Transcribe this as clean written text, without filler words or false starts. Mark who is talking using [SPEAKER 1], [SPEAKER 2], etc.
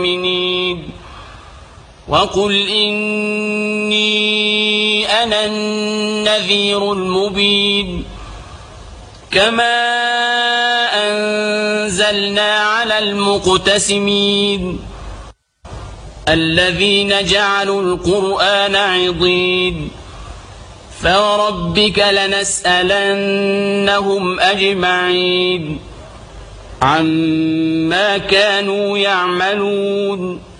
[SPEAKER 1] المؤمنين وقل إني أنا النذير المبين كما أنزلنا على المقتسمين الذين جعلوا القرآن عضين فوربك لنسألنهم أجمعين عما كانوا يعملون